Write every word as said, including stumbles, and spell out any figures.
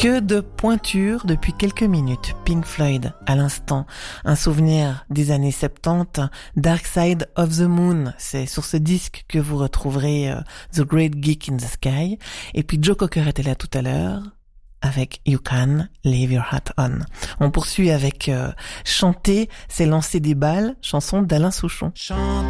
Que de pointures depuis quelques minutes. Pink Floyd, à l'instant. Un souvenir des années soixante-dix. Dark Side of the Moon. C'est sur ce disque que vous retrouverez euh, The Great Geek in the Sky. Et puis Joe Cocker était là tout à l'heure avec You Can Leave Your Hat On. On poursuit avec euh, Chanter, c'est lancer des balles, chanson d'Alain Souchon. Chanter,